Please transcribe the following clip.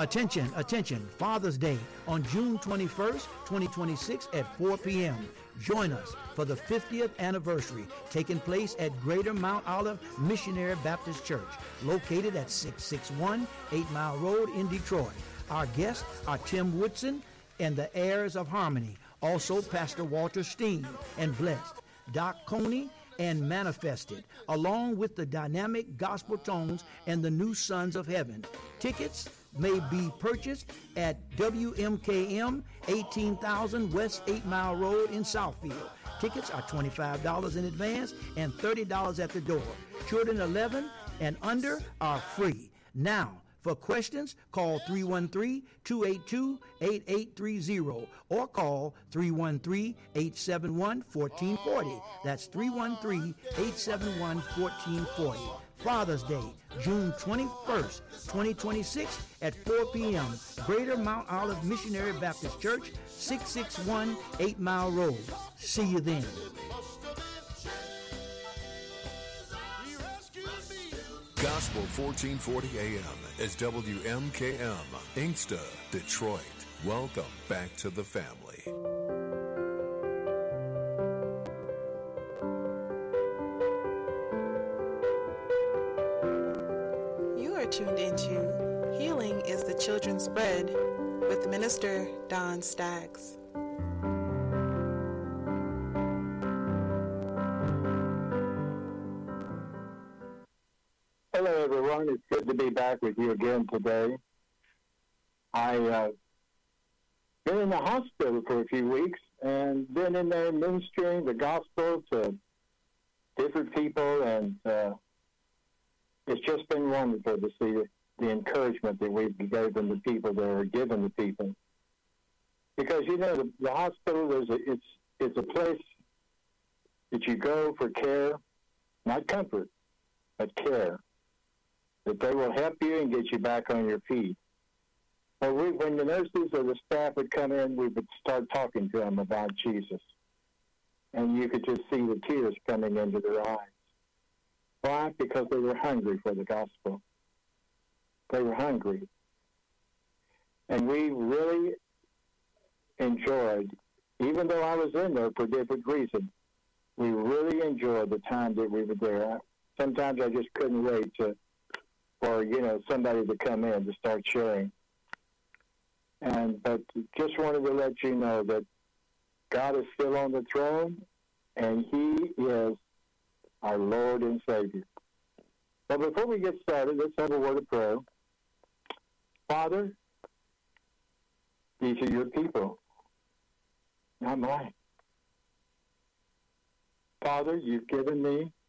Attention, Father's Day on June 21st, 2026 at 4 p.m. Join us for the 50th anniversary taking place at Greater Mount Olive Missionary Baptist Church, located at 661 8 Mile Road in Detroit. Our guests are Tim Woodson and the Heirs of Harmony, also Pastor Walter Steen and Blessed, Doc Coney, and Manifested, along with the dynamic gospel tones and the new Sons of Heaven. Tickets may be purchased at WMKM 18,000 West 8 Mile Road in Southfield. Tickets are $25 in advance and $30 at the door. Children 11 and under are free. Now, for questions, call 313-282-8830 or call 313-871-1440. That's 313-871-1440. Father's Day, June 21st, 2026 at 4 p.m. Greater Mount Olive Missionary Baptist Church, 661 8 Mile Road. See you then. Gospel 1440 AM is WMKM, Inkster, Detroit. Welcome back to the family. You are tuned into Healing is the Children's Bread with Minister Don Staggs. Hello, everyone. It's good to be back with you again today. I been in the hospital for a few weeks and been in there ministering the gospel to different people, and it's just been wonderful to see the encouragement that we've given the people that are given the people. Because, you know, the hospital it's a place that you go for care, not comfort, but care. That they will help you and get you back on your feet. But when the nurses or the staff would come in, we would start talking to them about Jesus. And you could just see the tears coming into their eyes. Why? Because they were hungry for the gospel. They were hungry. And we really enjoyed, even though I was in there for different reasons, we really enjoyed the time that we were there. Sometimes I just couldn't wait for somebody to come in to start sharing. But just wanted to let you know that God is still on the throne, and He is our Lord and Savior. But before we get started, let's have a word of prayer. Father, these are your people, not mine. Father, you've given me